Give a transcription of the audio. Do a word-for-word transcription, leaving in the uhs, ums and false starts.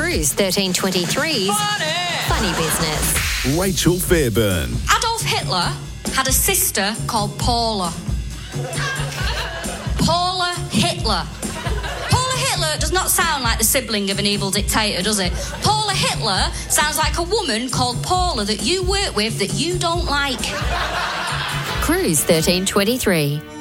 Cruise thirteen twenty-three's Funny. Funny Business. Rachel Fairburn. Adolf Hitler had a sister called Paula. Paula Hitler. Paula Hitler does not sound like the sibling of an evil dictator, does it? Paula Hitler sounds like a woman called Paula that you work with that you don't like. Cruise thirteen twenty-three.